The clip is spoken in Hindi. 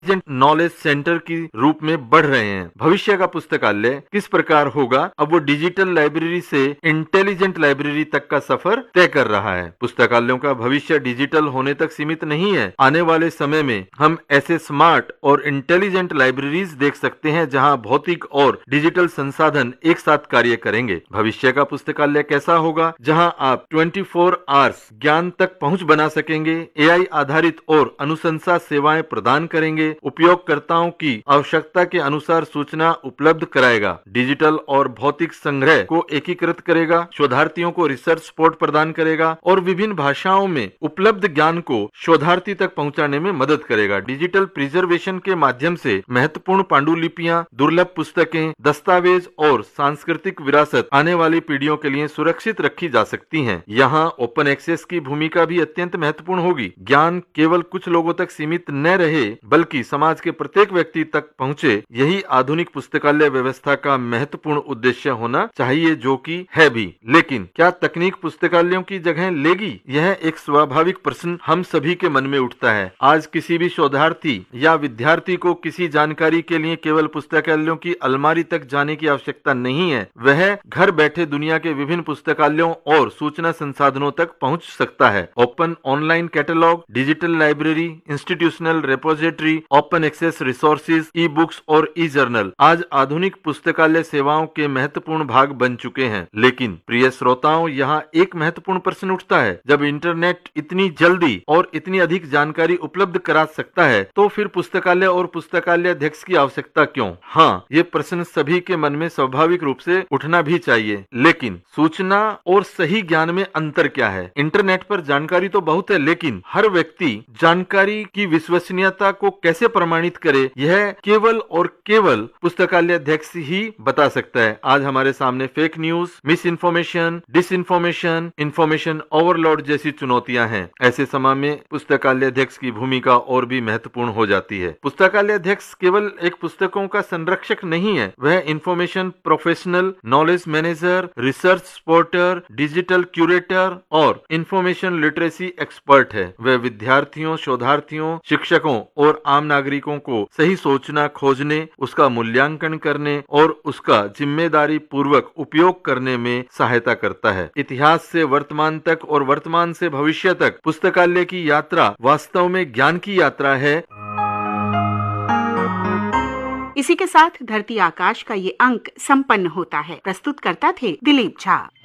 नॉलेज सेंटर की रूप में बढ़ रहे हैं। भविष्य का पुस्तकालय किस प्रकार होगा, अब वो डिजिटल लाइब्रेरी से इंटेलिजेंट लाइब्रेरी तक का सफर तय कर रहा है। पुस्तकालयों का भविष्य डिजिटल होने तक सीमित नहीं है। आने वाले समय में हम ऐसे स्मार्ट और इंटेलिजेंट लाइब्रेरीज देख सकते हैं जहां भौतिक और डिजिटल संसाधन एक साथ कार्य करेंगे। भविष्य का पुस्तकालय कैसा होगा, जहां आप 24 आवर्स ज्ञान तक पहुंच बना सकेंगे, एआई आधारित और अनुशंसा सेवाएं प्रदान करेंगे, उपयोगकर्ताओं की आवश्यकता के अनुसार सूचना उपलब्ध कराएगा, डिजिटल और भौतिक संग्रह को एकीकृत करेगा, शोधार्थियों को रिसर्च सपोर्ट प्रदान करेगा और विभिन्न भाषाओं में उपलब्ध ज्ञान को शोधार्थी तक पहुंचाने में मदद करेगा। डिजिटल प्रिजर्वेशन के माध्यम से महत्वपूर्ण पांडुलिपियां, दुर्लभ पुस्तकें, दस्तावेज और सांस्कृतिक विरासत आने वाली पीढ़ियों के लिए सुरक्षित रखी जा सकती हैं। यहाँ ओपन एक्सेस की भूमिका भी अत्यंत महत्वपूर्ण होगी। ज्ञान केवल कुछ लोगों तक सीमित न रहे बल्कि समाज के प्रत्येक व्यक्ति तक पहुंचे, यही आधुनिक पुस्तकालय व्यवस्था का महत्वपूर्ण उद्देश्य होना चाहिए, जो कि है भी। लेकिन क्या तकनीक पुस्तकालयों की जगह लेगी? यह एक स्वाभाविक प्रश्न हम सभी के मन में उठता है। आज किसी भी शोधार्थी या विद्यार्थी को किसी जानकारी के लिए केवल पुस्तकालयों की अलमारी तक जाने की आवश्यकता नहीं है। वह घर बैठे दुनिया के विभिन्न पुस्तकालयों और सूचना संसाधनों तक पहुंच सकता है। Open online catalogue, digital library, institutional repository, open access resources, e books और ई जर्नल आज आधुनिक पुस्तकालय सेवाओं के महत्वपूर्ण भाग बन चुके हैं। लेकिन प्रिय श्रोताओं, यहाँ एक महत्वपूर्ण प्रश्न उठता है, जब इंटरनेट इतनी जल्दी और इतनी अधिक जानकारी उपलब्ध करा सकता है तो फिर पुस्तकालय और पुस्तकालय अध्यक्ष की आवश्यकता क्यों? हाँ, ये प्रश्न सभी के मन में स्वाभाविक रूप से उठना भी चाहिए। लेकिन सूचना और सही ज्ञान में अंतर क्या है? इंटरनेट पर जानकारी तो बहुत है, लेकिन हर व्यक्ति जानकारी की विश्वसनीयता को कैसे प्रमाणित करे, यह केवल और केवल पुस्तकालय अध्यक्ष ही बता सकता है। आज हमारे सामने fake news, miss information, disinformation, information overload जैसी चुनौतियां हैं। ऐसे समय में पुस्तकालय अध्यक्ष की भूमिका और भी महत्वपूर्ण हो जाती है। पुस्तकालय अध्यक्ष केवल एक पुस्तकों का संरक्षक नहीं है, वह information professional, knowledge manager, research supporter, digital curator और इंफॉर्मेशन लिटरेसी एक्सपर्ट है। वह विद्यार्थियों, शोधार्थियों, शिक्षकों और आम नागरिकों को सही सोचना खोजने, उसका मूल्यांकन करने और उसका जिम्मेदारी पूर्वक उपयोग करने में सहायता करता है। इतिहास से वर्तमान तक और वर्तमान से भविष्य तक पुस्तकालय की यात्रा वास्तव में ज्ञान की यात्रा है। इसी के साथ धरती आकाश का ये अंक संपन्न होता है। प्रस्तुत करता थे दिलीप झा।